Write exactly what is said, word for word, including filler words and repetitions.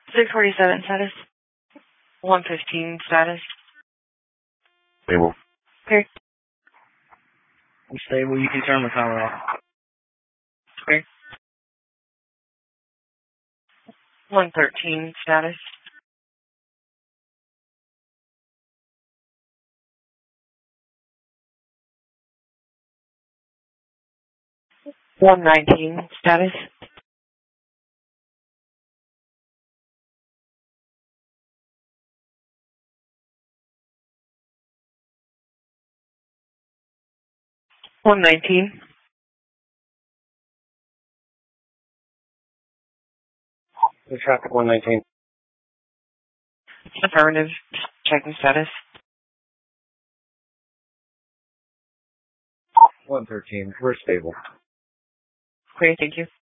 six forty-seven status. one fifteen status. Stable. Okay. I'm stable. You can turn the power off. Okay. one thirteen status. one nineteen status. one nineteen. The traffic one nineteen. Affirmative. Checking status. one thirteen. We're stable. Okay, thank you.